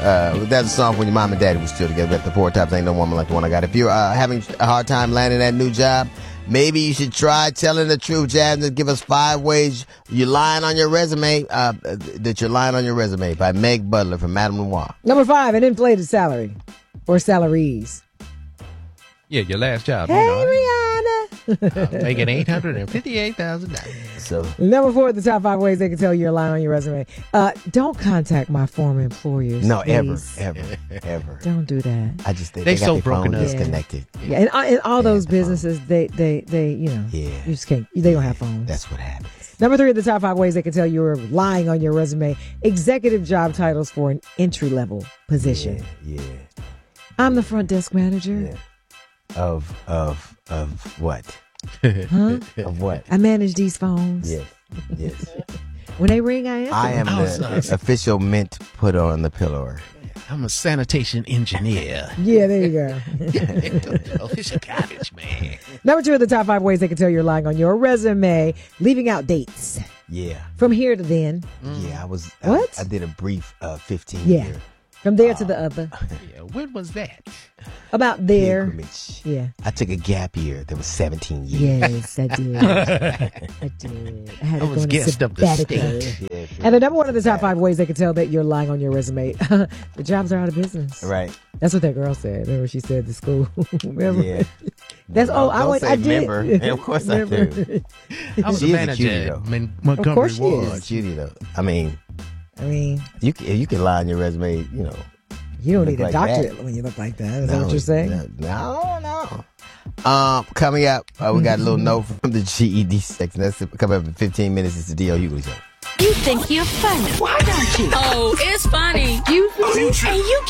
That's a song when your mom and daddy was still together. The Four Tops, Ain't No Woman Like the One I Got. If you're having a hard time landing that new job, maybe you should try telling the truth, Jasmine. Give us 5 ways you're lying on your resume, that you're lying on your resume, by Meg Butler from Madame Noir. Number 5, an inflated salary or salaries. Yeah, your last job. Hey, Rihanna. Making $858,000. So Number 4, the top 5 ways they can tell you're lying on your resume. Don't contact my former employers. no, please. ever. Don't do that. I just think They they got so their phone broken up. disconnected. Yeah, and all those the phone. businesses, they, you know, Yeah. you just can't. They don't have phones. That's what happens. Number 3 of the top 5 ways they can tell you're lying on your resume. Executive job titles for an entry level position. Yeah. I'm the front desk manager. Yeah. Of what? Huh? Of what? I manage these phones. Yes. When they ring, I answer. I am the official mint putter on the pillow. I'm a sanitation engineer. Yeah, there you go. Official college, man. Number 2 of the top 5 ways they can tell you're lying on your resume. Leaving out dates. Yeah. From here to then. Yeah, What? I did a brief 15 Yeah. year From there to the other. Yeah, when was that? About there. pilgrimage. Yeah. I took a gap year. There was 17 years. Yes, I did. I did. I had to I go was on a guest of the sabbatical. state. Yeah, And the number 1 of the top 5 ways they can tell that you're lying on your resume. The jobs are out of business. Right. That's what that girl said. Remember she said to school. Remember? Yeah. That's I did. Remember. Yeah, of course I do. I was She a is a manager cutie, at though. Montgomery Of course she Ward. is. Cutie though. I mean, you can lie on your resume. You know. You don't Look need a like doctorate that. when you look like that. Is that what you're saying? No. Coming up, we got a little note from the GED section. That's coming up in 15 minutes. It's the D.L. Hughley Show. You think you're funny. Why don't you? Oh, it's funny. You and you